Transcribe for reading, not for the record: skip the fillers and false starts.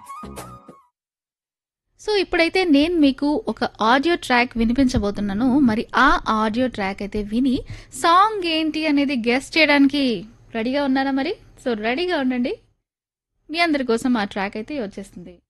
So ఇప్పుడైతే నేను మీకు ఒక ఆడియో ట్రాక్ వినిపించబోతున్నాను. మరి ఆ ఆడియో ట్రాక్ అయితే విని సాంగ్ ఏంటి అనేది గెస్ చేయడానికి రెడీగా ఉన్నారా మరి? సో రెడీగా ఉండండి. మీ అందరి కోసం ఆ ట్రాక్ అయితే వచ్చేస్తుంది.